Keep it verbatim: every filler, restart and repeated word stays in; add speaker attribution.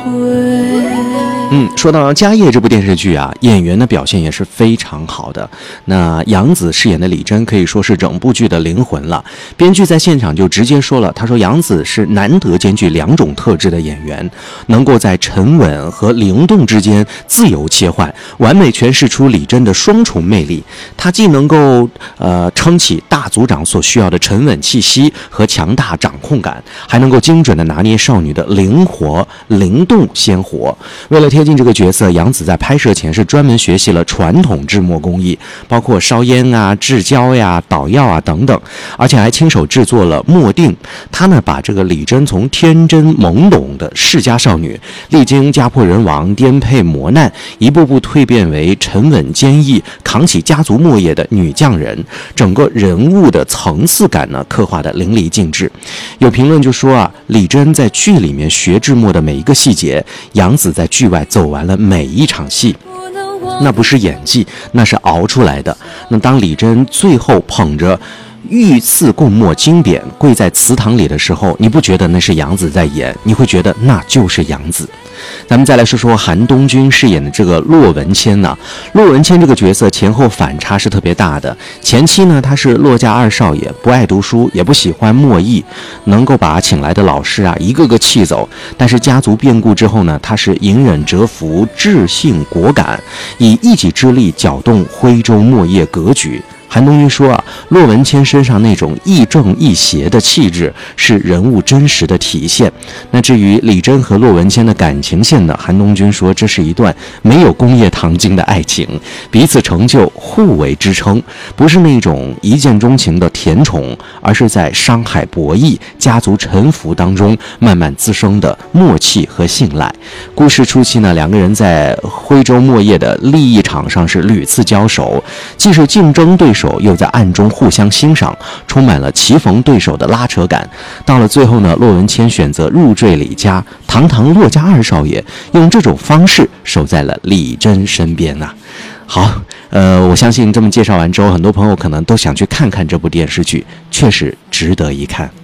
Speaker 1: 嗯，说到《家业》这部电视剧啊，演员的表现也是非常好的。那杨紫饰演的李珍可以说是整部剧的灵魂了。编剧在现场就直接说了，他说杨紫是难得兼具两种特质的演员，能够在沉稳和灵动之间自由切换，完美诠释出李珍的双重魅力。她既能够呃撑起大组长所需要的沉稳气息和强大掌控感，还能够精准地拿捏少女的灵活、灵动、鲜活。为了贴近这个角色，杨紫在拍摄前是专门学习了传统制墨工艺，包括烧烟啊、制胶呀、捣药啊等等，而且还亲手制作了墨锭。她呢，把这个李珍从天真懵懂的世家少女，历经家破人亡、颠沛磨难，一步步蜕变为沉稳坚毅、扛起家族墨业的女匠人。整个人物的层次感呢，刻画的淋漓尽致。有评论就说啊，李珍在剧里面学制墨的每一个细节，杨紫在剧外走完了每一场戏，那不是演技，那是熬出来的。那当李珍最后捧着御赐贡墨经典跪在祠堂里的时候，你不觉得那是杨紫在演，你会觉得那就是杨紫。咱们再来说说韩东君饰演的这个骆文谦呢、啊。骆文谦这个角色前后反差是特别大的。前期呢，他是骆家二少爷，不爱读书，也不喜欢墨艺，能够把请来的老师啊一个个气走。但是家族变故之后呢，他是隐忍蛰伏，智性果敢，以一己之力搅动徽州墨业格局。韩东君说啊，骆文谦身上那种亦正亦邪的气质是人物真实的体现。那至于李珍和骆文谦的感情线呢，韩东君说这是一段没有工业糖精的爱情，彼此成就，互为支撑，不是那种一见钟情的甜宠，而是在商海博弈、家族沉浮当中慢慢滋生的默契和信赖。故事初期呢，两个人在徽州墨业的利益场上是屡次交手，既是竞争对手，又在暗中互相欣赏，充满了棋逢对手的拉扯感。到了最后呢，骆文谦选择入赘李家，堂堂骆家二少爷用这种方式守在了李珍身边呐、啊。好，呃，我相信这么介绍完之后，很多朋友可能都想去看看这部电视剧，确实值得一看。